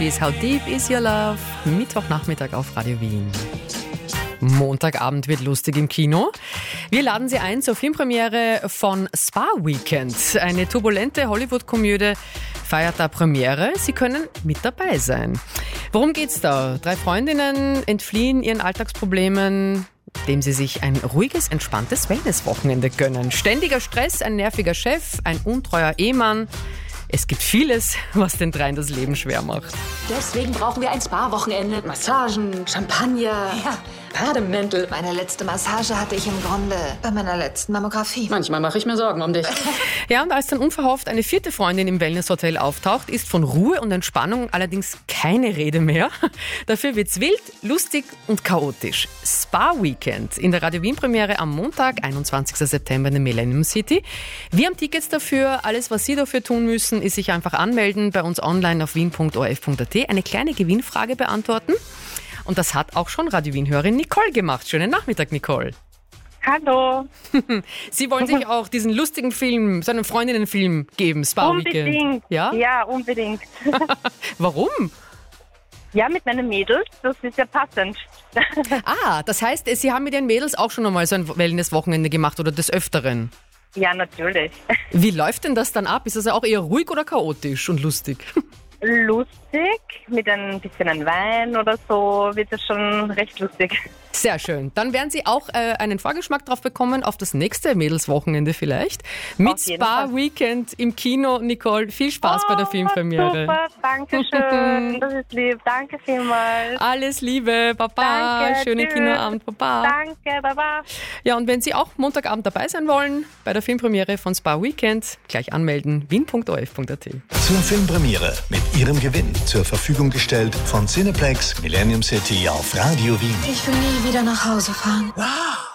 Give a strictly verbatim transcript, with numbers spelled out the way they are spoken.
Is How Deep Is Your Love? Mittwochnachmittag auf Radio Wien. Montagabend wird lustig im Kino. Wir laden Sie ein zur Filmpremiere von Spa Weekend. Eine turbulente Hollywood-Komödie feiert da Premiere. Sie können mit dabei sein. Worum geht's da? Drei Freundinnen entfliehen ihren Alltagsproblemen, indem sie sich ein ruhiges, entspanntes Wellnesswochenende gönnen. Ständiger Stress, ein nerviger Chef, ein untreuer Ehemann. Es gibt vieles, was den dreien das Leben schwer macht. Deswegen brauchen wir ein Spa-Wochenende. Massagen, Champagner, ja, Bademäntel. Meine letzte Massage hatte ich im Grunde bei meiner letzten Mammographie. Manchmal mache ich mir Sorgen um dich. Ja, und als dann unverhofft eine vierte Freundin im Wellnesshotel auftaucht, ist von Ruhe und Entspannung allerdings keine Rede mehr. Dafür wird's wild, lustig und chaotisch. Spa Weekend in der Radio Wien Premiere am Montag, einundzwanzigsten September in der Millennium City. Wir haben Tickets dafür. Alles, was Sie dafür tun müssen, ist sich einfach anmelden, bei uns online auf wien punkt o r f punkt a t, eine kleine Gewinnfrage beantworten. Und das hat auch schon Radio Wien-Hörerin Nicole gemacht. Schönen Nachmittag, Nicole. Hallo. Sie wollen sich auch diesen lustigen Film, so einen Freundinnenfilm geben, Spa Weekend. Unbedingt. Ja? Ja, unbedingt. Warum? Ja, mit meinen Mädels, das ist ja passend. Ah, das heißt, Sie haben mit Ihren Mädels auch schon einmal so ein Wellness-Wochenende gemacht oder des Öfteren? Ja, natürlich. Wie läuft denn das dann ab? Ist das auch eher ruhig oder chaotisch und lustig? Lustig, mit ein bisschen ein Wein oder so wird es schon recht lustig. Sehr schön. Dann werden Sie auch äh, einen Vorgeschmack drauf bekommen auf das nächste Mädelswochenende vielleicht. Mit Spa Fall. Weekend im Kino. Nicole, viel Spaß oh, bei der Filmpremiere. Super, danke schön. Das ist lieb. Danke vielmals. Alles Liebe, Baba. Danke, Schönen tschüss. Kinoabend, Baba. Danke, Baba. Ja, und wenn Sie auch Montagabend dabei sein wollen, bei der Filmpremiere von Spa Weekend, gleich anmelden, wien punkt o r f punkt a t. Zur Filmpremiere mit Ihrem Gewinn zur Verfügung gestellt von Cineplex Millennium City auf Radio Wien. Ich will nie wieder nach Hause fahren. Wow.